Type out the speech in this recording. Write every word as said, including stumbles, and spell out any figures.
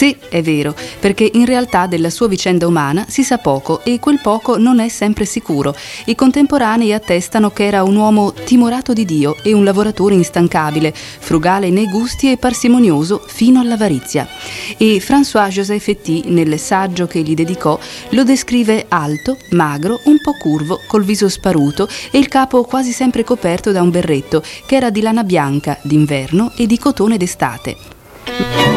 Sì, è vero, perché in realtà della sua vicenda umana si sa poco e quel poco non è sempre sicuro. I contemporanei attestano che era un uomo timorato di Dio e un lavoratore instancabile, frugale nei gusti e parsimonioso fino all'avarizia. E François-Joseph Etty, nel saggio che gli dedicò, lo descrive alto, magro, un po' curvo, col viso sparuto e il capo quasi sempre coperto da un berretto, che era di lana bianca d'inverno e di cotone d'estate.